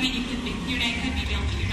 mean, you could be, your name could be built